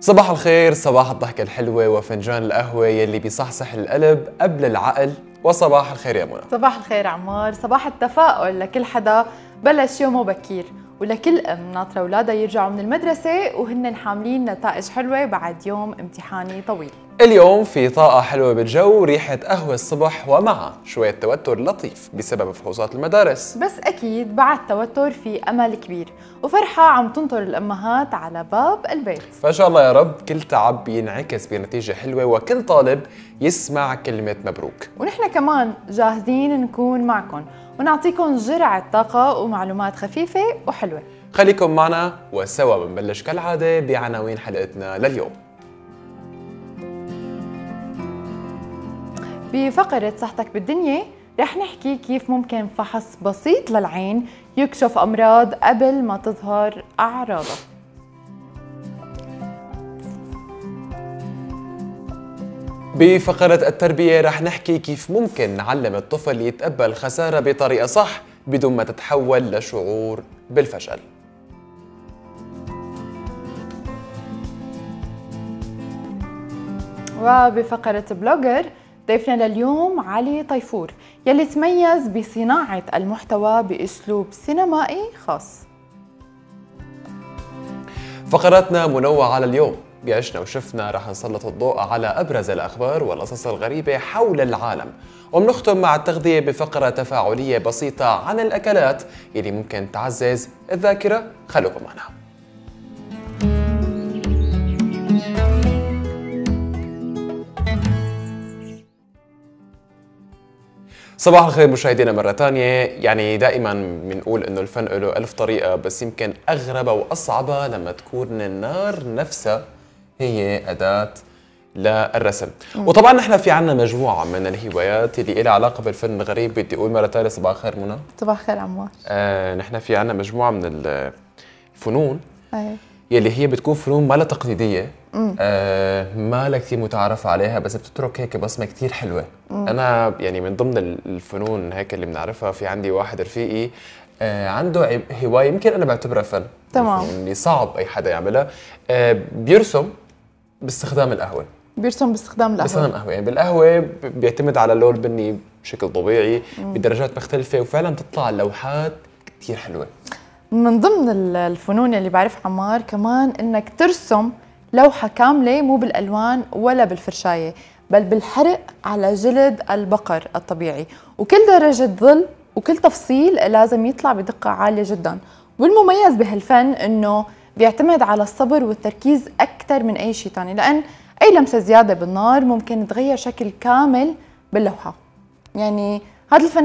صباح الخير، صباح الضحكة الحلوة وفنجان القهوة يلي بيصحصح القلب قبل العقل. وصباح الخير يا منى. صباح الخير عمار، صباح التفاؤل لكل حدا بلش يومه بكير، ولكل ام ناطره اولادها يرجعوا من المدرسه وهن حاملين نتائج حلوه بعد يوم امتحاني طويل. اليوم في طاقة حلوة بالجو، ريحة قهوة الصبح ومعها شوية توتر لطيف بسبب فحوصات المدارس. بس اكيد بعد توتر في امل كبير وفرحه عم تنطر الامهات على باب البيت. فإن شاء الله يا رب كل تعب بينعكس بنتيجة حلوة وكل طالب يسمع كلمة مبروك. ونحن كمان جاهزين نكون معكم ونعطيكم جرعه طاقه ومعلومات خفيفه وحلوه. خليكم معنا وسوا بنبلش كالعادة بعناوين حلقتنا لليوم. بفقرة صحتك بالدنيا رح نحكي كيف ممكن فحص بسيط للعين يكشف أمراض قبل ما تظهر أعراضها. بفقرة التربية رح نحكي كيف ممكن نعلم الطفل يتقبل الخسارة بطريقة صح بدون ما تتحول لشعور بالفشل. وبفقرة بلوجر ضيفنا لليوم علي طيفور يلي تميز بصناعة المحتوى بأسلوب سينمائي خاص. فقراتنا منوعة لليوم، بعشنا وشفنا رح نسلط الضوء على أبرز الأخبار والقصص الغريبة حول العالم، وبنختم مع التغذية بفقرة تفاعلية بسيطة عن الأكلات اللي ممكن تعزز الذاكرة. خلوكم معنا. صباح الخير مشاهدينا مرة تانية. يعني دائما بنقول انه الفن له 1000 طريقة، بس يمكن اغربها واصعبها لما تكون النار نفسها هي أداة للرسم. وطبعا نحن في عنا مجموعة من الهوايات اللي لها علاقة بالفن الغريب. بدي اقول مرة تانية صباح الخير منى. صباح الخير عمار. نحن في عنا مجموعة من الفنون أيه. يلي هي بتكون فنون ما لها تقليدية، ما لها كثير متعارف عليها، بس بتترك هيك بصمة كثير حلوة. أنا يعني من ضمن الفنون هيك اللي بنعرفها، في عندي واحد رفيقي عنده هواية يمكن أنا بعتبرها فن، تمام، اللي صعب أي حدا يعملها. بيرسم باستخدام القهوة. بيرسم باستخدام القهوة. باستخدام القهوة، يعني بالقهوة بيعتمد على اللون البني بشكل طبيعي بدرجات مختلفة، وفعلا تطلع لوحات كثير حلوة. من ضمن الفنون اللي بعرفها عمار كمان انك ترسم لوحة كاملة مو بالالوان ولا بالفرشاية، بل بالحرق على جلد البقر الطبيعي، وكل درجة ظل وكل تفصيل لازم يطلع بدقة عالية جدا. والمميز بهالفن انه بيعتمد على الصبر والتركيز اكثر من اي شيء ثاني، لان اي لمسة زيادة بالنار ممكن تغير شكل كامل باللوحة. يعني هذا الفن